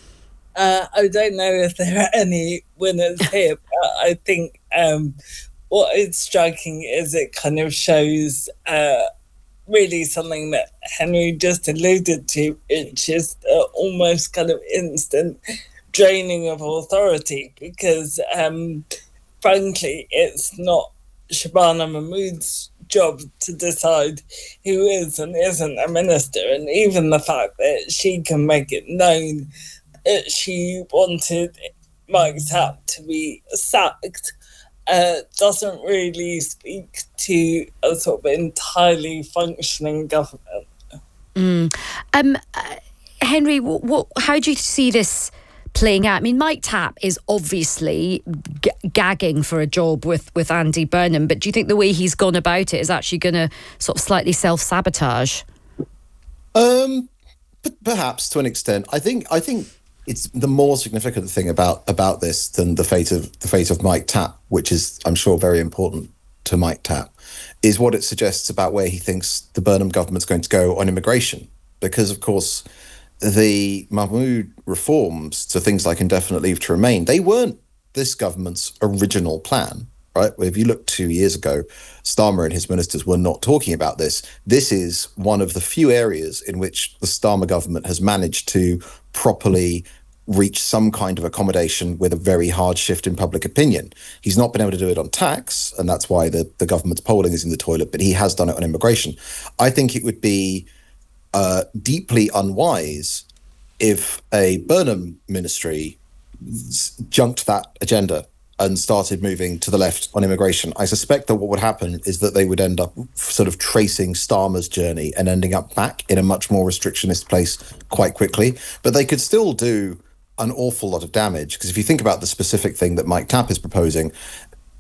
Uh, I don't know if there are any winners here, but I think um, what is striking is it kind of shows uh, really something that Henry just alluded to, which is uh, almost kind of instant draining of authority, because um, frankly, it's not Shabana Mahmood's job to decide who is and isn't a minister, and even the fact that she can make it known that she wanted Mike Tapp to be sacked uh, doesn't really speak to a sort of entirely functioning government. Mm. Um, uh, Henry, what, what, how do you see this playing out? I mean, Mike Tapp is obviously g- gagging for a job with, with Andy Burnham, but do you think the way he's gone about it is actually going to sort of slightly self-sabotage? Um, p- perhaps to an extent. I think I think it's the more significant thing about about this than the fate of the fate of Mike Tapp, which is, I'm sure, very important to Mike Tapp, is what it suggests about where he thinks the Burnham government's going to go on immigration. Because, of course, the Mahmood reforms to things like indefinite leave to remain, they weren't this government's original plan, right? If you look two years ago, Starmer and his ministers were not talking about this. This is one of the few areas in which the Starmer government has managed to properly reach some kind of accommodation with a very hard shift in public opinion. He's not been able to do it on tax, and that's why the, the government's polling is in the toilet, but he has done it on immigration. I think it would be Uh, deeply unwise if a Burnham ministry junked that agenda and started moving to the left on immigration. I suspect that what would happen is that they would end up sort of tracing Starmer's journey and ending up back in a much more restrictionist place quite quickly. But they could still do an awful lot of damage, because if you think about the specific thing that Mike Tapp is proposing,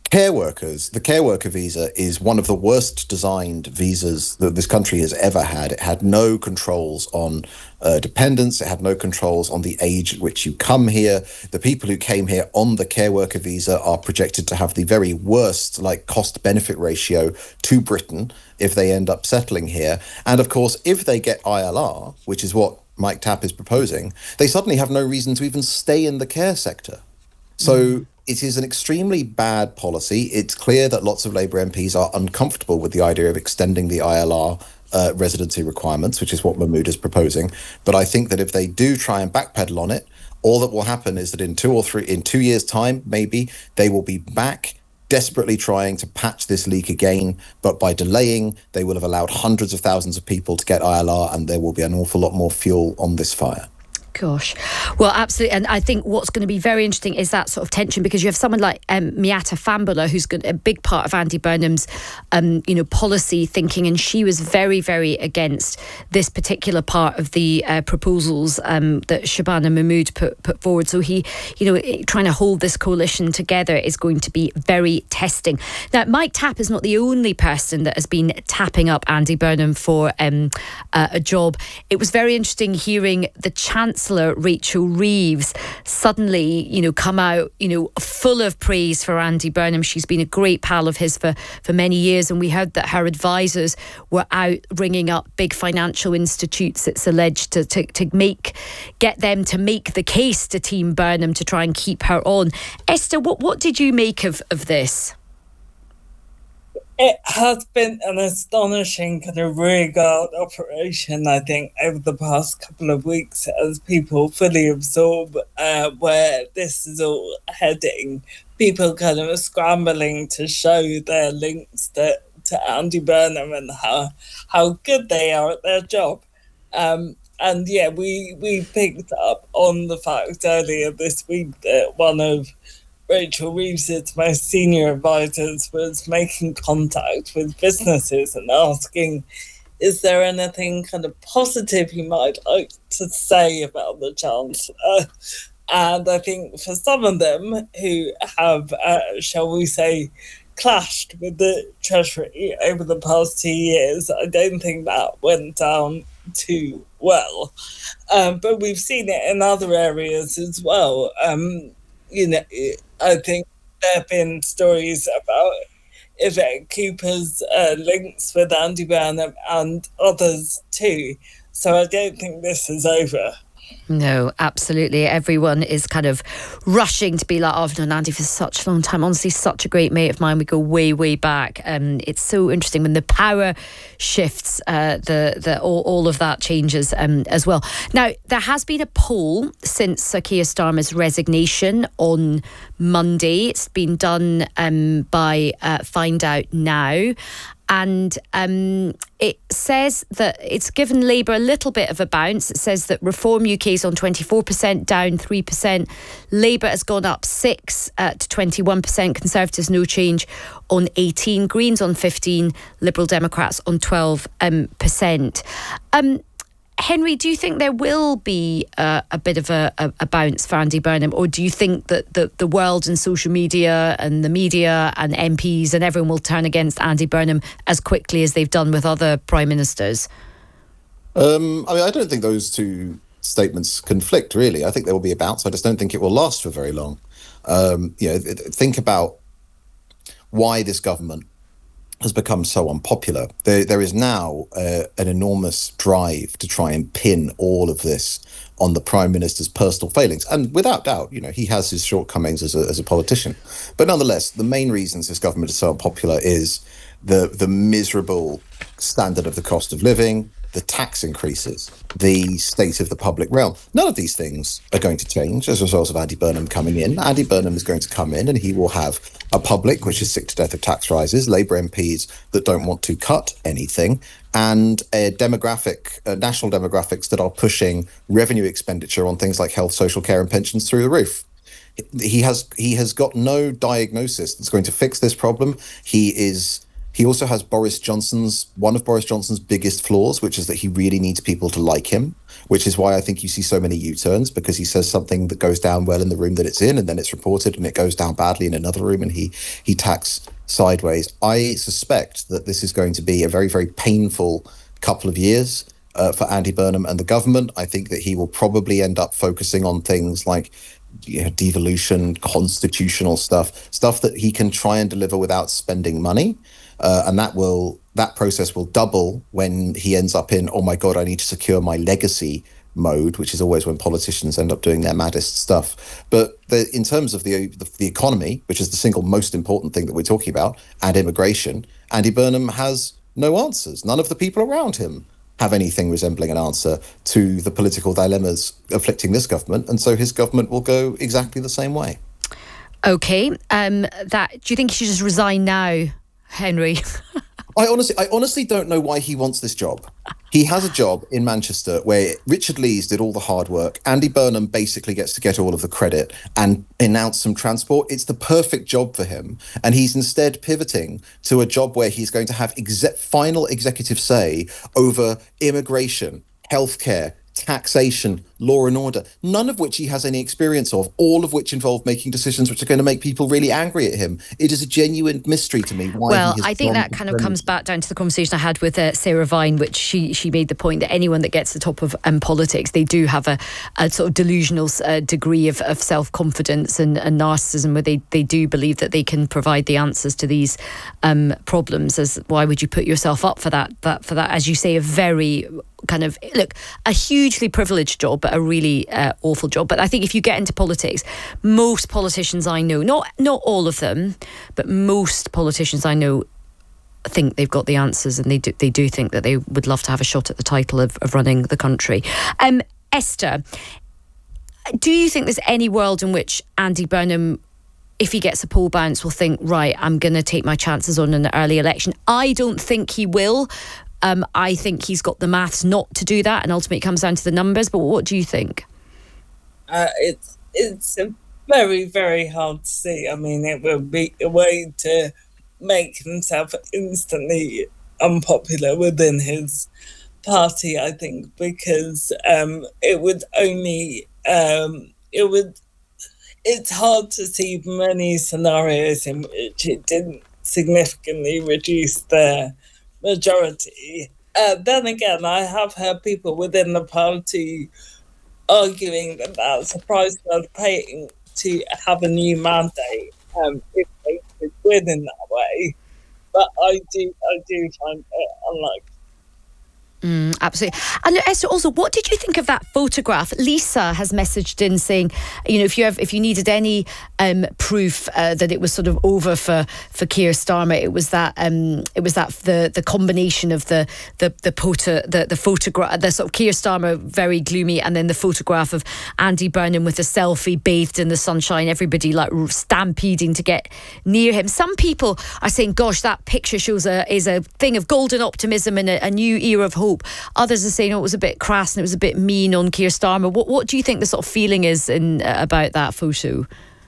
care workers, the care worker visa is one of the worst designed visas that this country has ever had. It had no controls on uh, dependence. It had no controls on the age at which you come here. The people who came here on the care worker visa are projected to have the very worst, like, cost benefit ratio to Britain if they end up settling here. And of course, if they get I L R, which is what Mike Tapp is proposing, they suddenly have no reason to even stay in the care sector. So mm. it is an extremely bad policy. It's clear that lots of Labour M Ps are uncomfortable with the idea of extending the I L R uh, residency requirements, which is what Mahmood is proposing. But I think that if they do try and backpedal on it, all that will happen is that in two or three, in two years' time, maybe, they will be back desperately trying to patch this leak again, but by delaying, they will have allowed hundreds of thousands of people to get I L R, and there will be an awful lot more fuel on this fire. Gosh. Well, absolutely. And I think what's going to be very interesting is that sort of tension, because you have someone like um, Miatta Fahnbulleh, who's a big part of Andy Burnham's, um, you know, policy thinking, and she was very, very against this particular part of the uh, proposals um, that Shabana Mahmood put, put forward. So he, you know, trying to hold this coalition together is going to be very testing. Now, Mike Tapp is not the only person that has been tapping up Andy Burnham for um, uh, a job. It was very interesting hearing the Chancellor Rachel Reeves suddenly, you know, come out, you know, full of praise for Andy Burnham. She's been a great pal of his for, for many years, and we heard that her advisors were out ringing up big financial institutes, it's alleged, to, to, to make get them to make the case to Team Burnham to try and keep her on. Esther, what, what did you make of, of this? It has been an astonishing kind of rearguard operation, I think, over the past couple of weeks as people fully absorb uh, where this is all heading. People kind of scrambling to show their links to, to Andy Burnham and how how good they are at their job. Um, and yeah, we, we picked up on the fact earlier this week that one of Rachel Reeves' most senior advisors was making contact with businesses and asking, is there anything kind of positive you might like to say about the Chancellor? And I think for some of them who have, uh, shall we say, clashed with the Treasury over the past two years, I don't think that went down too well. Um, but we've seen it in other areas as well. Um, you know, I think there have been stories about Yvette Cooper's uh, links with Andy Burnham and others too. So I don't think this is over. No, absolutely. Everyone is kind of rushing to be like, oh, I've known Andy for such a long time. Honestly, such a great mate of mine. We go way, way back. Um, it's so interesting when the power shifts, uh, the the all, all of that changes um, as well. Now, there has been a poll since Sir Keir Starmer's resignation on Monday. It's been done um, by uh, Find Out Now. And um, it says that it's given Labour a little bit of a bounce. It says that Reform U K is on twenty-four percent, down three percent. Labour has gone up six uh, to twenty-one percent. Conservatives no change on eighteen. Greens on fifteen. Liberal Democrats on twelve percent. Um, Henry, do you think there will be uh, a bit of a, a, a bounce for Andy Burnham, or do you think that the, the world and social media and the media and M Ps and everyone will turn against Andy Burnham as quickly as they've done with other prime ministers? Um, I mean, I don't think those two statements conflict, really. I think there will be a bounce. I just don't think it will last for very long. Um, you know, think about why this government has become so unpopular. There, there is now uh, an enormous drive to try and pin all of this on the Prime Minister's personal failings. And without doubt, you know, he has his shortcomings as a, as a politician. But nonetheless, the main reasons this government is so unpopular is the the miserable standard of the cost of living, the tax increases, the state of the public realm. None of these things are going to change as a result of Andy Burnham coming in. Andy Burnham is going to come in and he will have a public which is sick to death of tax rises, Labour M Ps that don't want to cut anything, and a demographic, uh, national demographics that are pushing revenue expenditure on things like health, social care and pensions through the roof. He has he has got no diagnosis that's going to fix this problem. He is... He also has Boris Johnson's, one of Boris Johnson's biggest flaws, which is that he really needs people to like him. which is why I think you see so many U-turns, because he says something that goes down well in the room that it's in, and then it's reported, and it goes down badly in another room, and he he tacks sideways. I suspect that this is going to be a very, very painful couple of years uh, for Andy Burnham and the government. I think that he will probably end up focusing on things like, you know, devolution, constitutional stuff, stuff that he can try and deliver without spending money. Uh, and that will that process will double when he ends up in, oh my God, I need to secure my legacy mode, which is always when politicians end up doing their maddest stuff. But the, in terms of the, the the economy, which is the single most important thing that we're talking about, and immigration, Andy Burnham has no answers. None of the people around him have anything resembling an answer to the political dilemmas afflicting this government, and so his government will go exactly the same way. Okay, um, that do you think he should just resign now, Henry? I honestly, I honestly don't know why he wants this job. He has a job in Manchester where Richard Lees did all the hard work. Andy Burnham basically gets to get all of the credit and announce some transport. It's the perfect job for him. And he's instead pivoting to a job where he's going to have exec- final executive say over immigration, healthcare, taxation, law and order, none of which he has any experience of, all of which involve making decisions which are going to make people really angry at him. It is a genuine mystery to me why well, he has I think that kind of comes back down to the conversation I had with uh, Sarah Vine, which she she made the point that anyone that gets to the top of um, politics, they do have a, a sort of delusional uh, degree of, of self-confidence and, and narcissism, where they, they do believe that they can provide the answers to these um, problems. As why would you put yourself up for that? That for that, as you say, a very kind of, look, a hugely privileged job, but a really uh, awful job. But I think if you get into politics, most politicians I know, not not all of them, but most politicians I know think they've got the answers, and they do, they do think that they would love to have a shot at the title of, of running the country. Um, Esther, do you think there's any world in which Andy Burnham, if he gets a poll bounce, will think, right, I'm going to take my chances on an early election? I don't think he will. Um, I think he's got the maths not to do that, and ultimately it comes down to the numbers. But what do you think? Uh, it's it's very, very hard to see. I mean, it would be a way to make himself instantly unpopular within his party, I think, because um, it would only, um, it would, it's hard to see many scenarios in which it didn't significantly reduce their majority. Uh, then again, I have heard people within the party arguing that that's a price worth paying to have a new mandate um, if they could win in that way. But I do, I do find it unlikely. Mm, absolutely. And Esther, also, what did you think of that photograph? Lisa has messaged in saying, you know, if you have, if you needed any um, proof uh, that it was sort of over for, for Keir Starmer, it was that um, it was that the the combination of the the the, poto, the the photograph, the sort of Keir Starmer very gloomy, and then the photograph of Andy Burnham with a selfie bathed in the sunshine. Everybody like stampeding to get near him. Some people are saying, "Gosh, that picture shows a is a thing of golden optimism and a, a new era of hope." Others are saying, oh, it was a bit crass and it was a bit mean on Keir Starmer. What what do you think the sort of feeling is in uh, about that photo?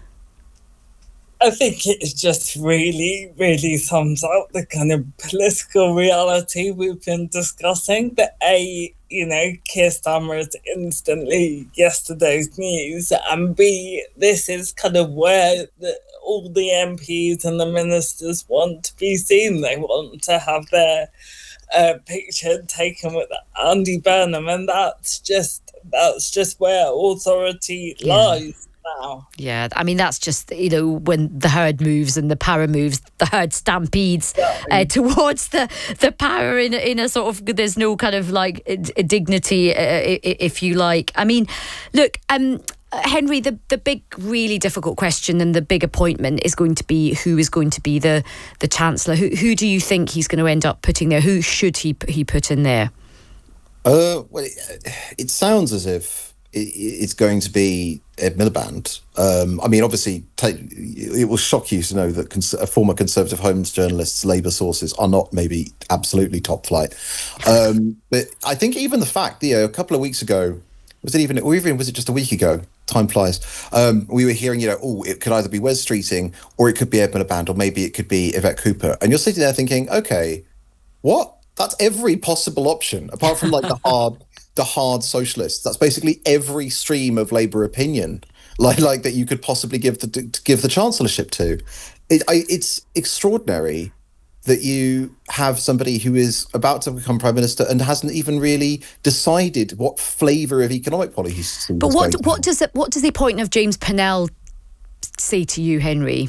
I think it just really, really sums up the kind of political reality we've been discussing. That A, you know, Keir Starmer is instantly yesterday's news, and B, this is kind of where the, all the M Ps and the ministers want to be seen. They want to have their uh, picture taken with Andy Burnham, and that's just that's just where authority yeah. lies. Now. Yeah, I mean, that's just, you know, when the herd moves and the power moves, the herd stampedes uh, towards the, the power in, in a sort of, there's no kind of like a dignity, uh, if you like. I mean, look, um, Henry, the, the big, really difficult question and the big appointment is going to be who is going to be the, the Chancellor. Who, who do you think he's going to end up putting there? Who should he, he put in there? Uh, well, it, it sounds as if it's going to be Ed Miliband. Um, I mean, obviously, take, it will shock you to know that cons- former Conservative Homes journalists' Labour sources are not maybe absolutely top flight. Um, but I think even the fact, you know, a couple of weeks ago, was it even, or even was it just a week ago? Time flies. Um, we were hearing, you know, oh, it could either be Wes Streeting or it could be Ed Miliband, or maybe it could be Yvette Cooper. And you're sitting there thinking, okay, what? That's every possible option, apart from like the hard the hard socialists. That's basically every stream of Labour opinion, like like that you could possibly give the to give the chancellorship to. It, I, it's extraordinary that you have somebody who is about to become prime minister and hasn't even really decided what flavour of economic policy. But what what does it what does the appointment of James Pennell say to you, Henry?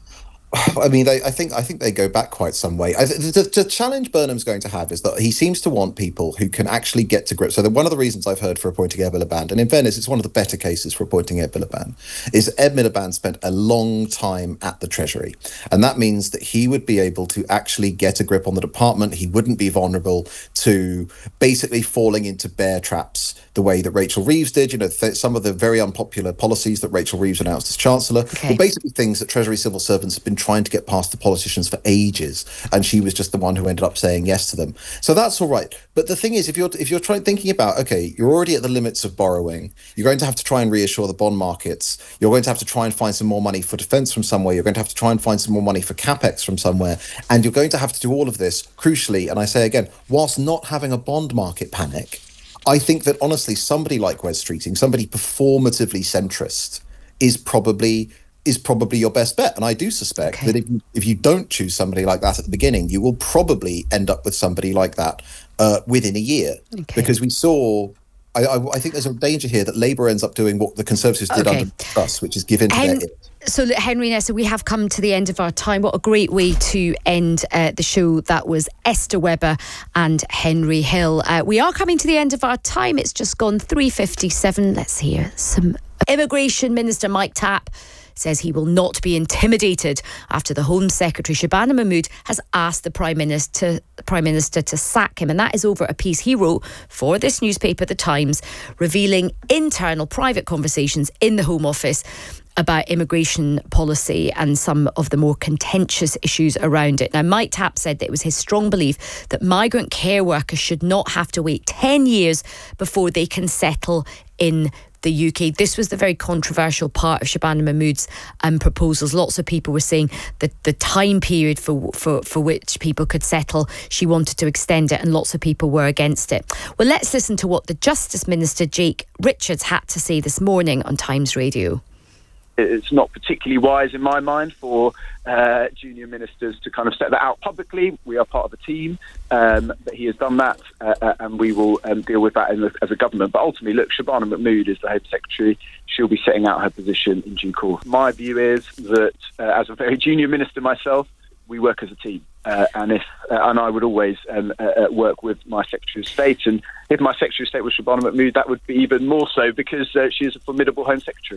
I mean, they, I think I think they go back quite some way. I, the, the challenge Burnham's going to have is that he seems to want people who can actually get to grips. So the, one of the reasons I've heard for appointing Ed Miliband, and in fairness, it's one of the better cases for appointing Ed Miliband, is Ed Miliband spent a long time at the Treasury. And that means that he would be able to actually get a grip on the department. He wouldn't be vulnerable to basically falling into bear traps the way that Rachel Reeves did. You know, th- some of the very unpopular policies that Rachel Reeves announced as Chancellor okay. were basically things that Treasury civil servants have been trying to get past the politicians for ages, and she was just the one who ended up saying yes to them. So that's all right. But the thing is, if you're if you're trying thinking about, okay, you're already at the limits of borrowing, you're going to have to try and reassure the bond markets, you're going to have to try and find some more money for defence from somewhere, you're going to have to try and find some more money for capex from somewhere, and you're going to have to do all of this, crucially, and I say again, whilst not having a bond market panic. I think that honestly, somebody like Wes Streeting, somebody performatively centrist, is probably is probably your best bet. And I do suspect okay. that if you, if you don't choose somebody like that at the beginning, you will probably end up with somebody like that uh, within a year. Okay. Because we saw, I, I, I think there's a danger here that Labour ends up doing what the Conservatives did okay. under Truss, which is give in to Hen- their... So, Henry Nessa, we have come to the end of our time. What a great way to end uh, the show. That was Esther Webber and Henry Hill. Uh, we are coming to the end of our time. It's just gone three fifty-seven. Let's hear some. Immigration Minister Mike Tapp says he will not be intimidated after the Home Secretary Shabana Mahmood has asked the Prime Minister, the Prime Minister to sack him. And that is over a piece he wrote for this newspaper, The Times, revealing internal private conversations in the Home Office about immigration policy and some of the more contentious issues around it. Now, Mike Tapp said that it was his strong belief that migrant care workers should not have to wait ten years before they can settle in the U K. This was the very controversial part of Shabana Mahmood's um, proposals. Lots of people were saying that the time period for, for, for which people could settle, she wanted to extend it, and lots of people were against it. Well, let's listen to what the Justice Minister, Jake Richards, had to say this morning on Times Radio. It's not particularly wise in my mind for uh, junior ministers to kind of set that out publicly. We are part of a team, um, but he has done that, uh, and we will um, deal with that in the, as a government. But ultimately, look, Shabana Mahmood is the Home Secretary. She'll be setting out her position in due course. My view is that, uh, as a very junior minister myself, we work as a team, uh, and if uh, and I would always um, uh, work with my Secretary of State. And if my Secretary of State was Shabana Mahmood, that would be even more so, because uh, she is a formidable Home Secretary.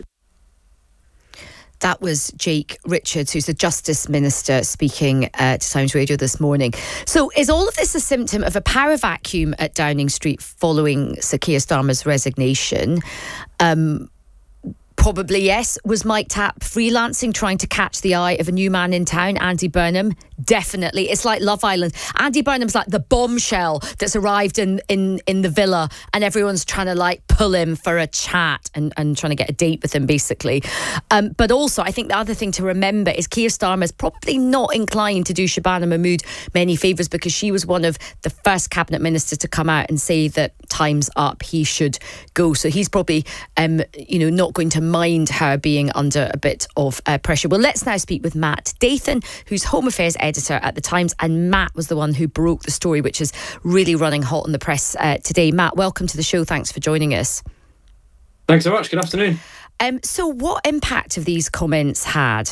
That was Jake Richards, who's the Justice Minister, speaking uh, to Times Radio this morning. So is all of this a symptom of a power vacuum at Downing Street following Sir Keir Starmer's resignation? Um, probably yes. Was Mike Tapp freelancing, trying to catch the eye of a new man in town, Andy Burnham? Definitely. It's like Love Island. Andy Burnham's like the bombshell that's arrived in, in, in the villa, and everyone's trying to like pull him for a chat and, and trying to get a date with him, basically. Um, but also, I think the other thing to remember is Keir Starmer's probably not inclined to do Shabana Mahmood many favours, because she was one of the first cabinet ministers to come out and say that time's up, he should go. So he's probably, um, you know, not going to mind her being under a bit of uh, pressure. Well, let's now speak with Matt Dathan, who's Home Affairs editor at The Times, and Matt was the one who broke the story, which is really running hot in the press uh, today. Matt, welcome to the show. Thanks for joining us. Thanks so much. Good afternoon. Um, so what impact have these comments had?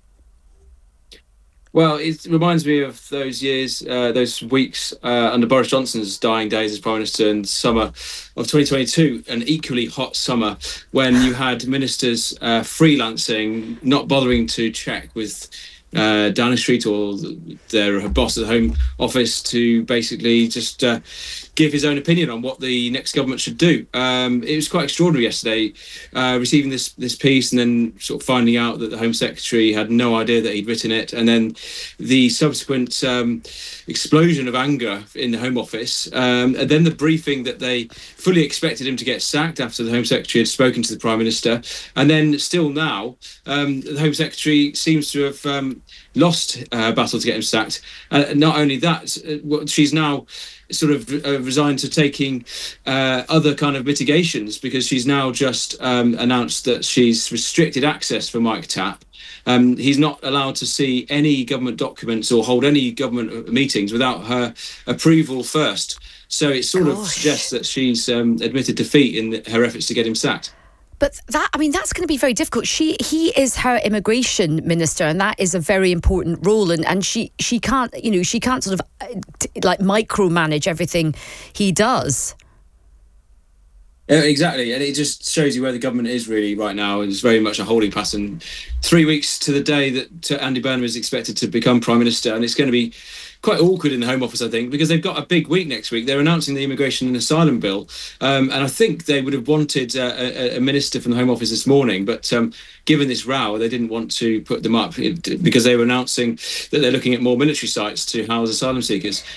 Well, it reminds me of those years, uh, those weeks uh, under Boris Johnson's dying days as Prime Minister in summer of twenty twenty-two, an equally hot summer when you had ministers uh, freelancing, not bothering to check with uh, Downing Street or their boss at the Home Office to basically just uh, give his own opinion on what the next government should do. Um, it was quite extraordinary yesterday, uh, receiving this this piece and then sort of finding out that the Home Secretary had no idea that he'd written it, and then the subsequent um, explosion of anger in the Home Office, um, and then the briefing that they fully expected him to get sacked after the Home Secretary had spoken to the Prime Minister, and then still now um, the Home Secretary seems to have um, lost her battle to get him sacked. Uh, not only that, uh, she's now sort of uh, resigned to taking uh, other kind of mitigations, because she's now just um, announced that she's restricted access for Mike Tapp. Um, he's not allowed to see any government documents or hold any government meetings without her approval first. So it sort Gosh. of suggests that she's um, admitted defeat in her efforts to get him sacked. But that, I mean, that's going to be very difficult. She, he is her immigration minister, and that is a very important role. And, and she, she can't, you know, she can't sort of uh, t- like micromanage everything he does. Uh, exactly, and it just shows you where the government is really right now. It's very much a holding pattern. Three weeks to the day that Andy Burnham is expected to become Prime Minister, and it's going to be quite awkward in the Home Office, I think, because they've got a big week next week. They're announcing the Immigration and Asylum Bill, um, and I think they would have wanted uh, a, a minister from the Home Office this morning, but um, given this row, they didn't want to put them up because they were announcing that they're looking at more military sites to house asylum seekers.